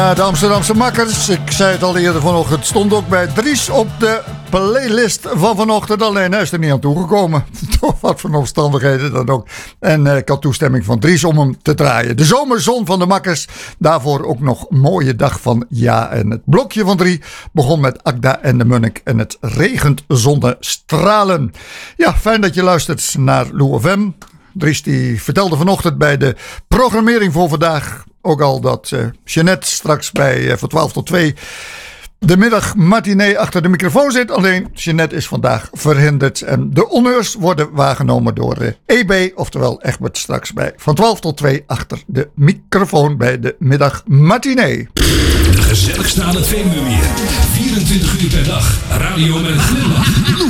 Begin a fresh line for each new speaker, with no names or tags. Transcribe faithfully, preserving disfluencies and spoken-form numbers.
Ja, de Amsterdamse makkers, ik zei het al eerder vanochtend, stond ook bij Dries op de playlist van vanochtend. Alleen hij is er niet aan toegekomen. Door wat voor omstandigheden dan ook. En uh, ik had toestemming van Dries om hem te draaien. De zomerzon van de makkers. Daarvoor ook nog een mooie dag van ja. En het blokje van drie begon met Agda en de Munnik. En het regent zonnestralen. Ja, fijn dat je luistert naar Lou F M. Dries die vertelde vanochtend bij de programmering voor vandaag ook al dat uh, Jeanette straks bij uh, van twaalf tot twee de middag matinee achter de microfoon zit. Alleen Jeanette is vandaag verhinderd en de honneurs worden waargenomen door uh, E B, oftewel Egbert straks bij van twaalf tot twee achter de microfoon bij de middag matinee.
De gezelligste aan het Veluwemeer. vierentwintig uur per dag. Radio met een glimlach.